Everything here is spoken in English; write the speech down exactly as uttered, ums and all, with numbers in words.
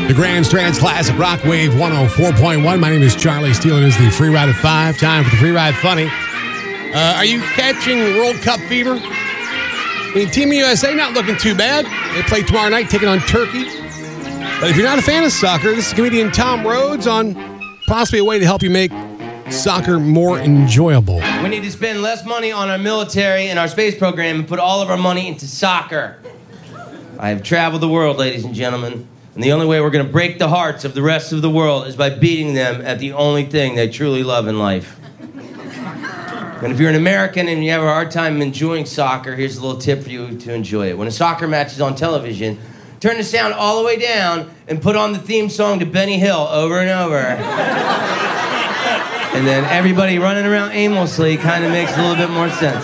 The Grand Strands Classic Rock Wave one oh four point one. My name is Charlie Steele. It is the Free Ride at five. Time for the Free Ride Funny. Uh, are you catching World Cup fever? I mean, Team U S A not looking too bad. They play tomorrow night taking on Turkey. But if you're not a fan of soccer, this is comedian Tom Rhodes on possibly a way to help you make soccer more enjoyable. We need to spend less money on our military and our space program and put all of our money into soccer. I have traveled the world, ladies and gentlemen, and the only way we're going to break the hearts of the rest of the world is by beating them at the only thing they truly love in life. And if you're an American and you have a hard time enjoying soccer, here's a little tip for you to enjoy it. When a soccer match is on television, turn the sound all the way down and put on the theme song to Benny Hill over and over. And then everybody running around aimlessly kind of makes a little bit more sense.